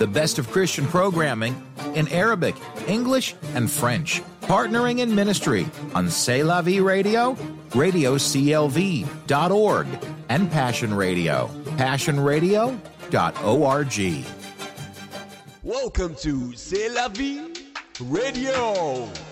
The best of Christian programming in Arabic, English, and French. Partnering in ministry on C'est La Vie Radio, radioclv.org, and Passion Radio, passionradio.org. Welcome to C'est La Vie Radio.